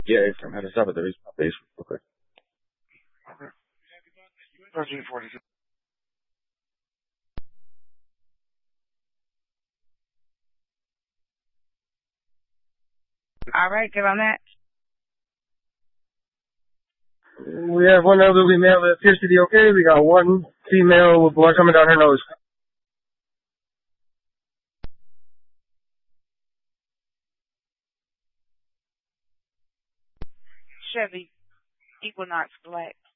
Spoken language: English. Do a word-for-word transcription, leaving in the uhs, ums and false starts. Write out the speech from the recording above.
Yeah, I'm going to stop at the base real quick. thirteen forty-two. All right, good on that. We have one elderly male that appears to be okay. We got one female with blood coming down her nose. Chevy, Equinox Black.